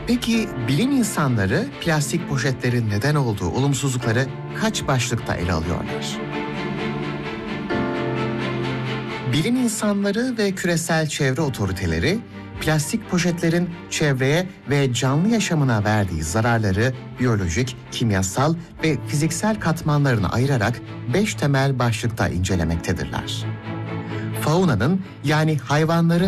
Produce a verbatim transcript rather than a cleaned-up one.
Peki bilim insanları plastik poşetlerin neden olduğu olumsuzlukları kaç başlıkta ele alıyorlar? Bilim insanları ve küresel çevre otoriteleri plastik poşetlerin çevreye ve canlı yaşamına verdiği zararları biyolojik, kimyasal ve fiziksel katmanlarına ayırarak beş temel başlıkta incelemektedirler. Faunanın yani hayvanların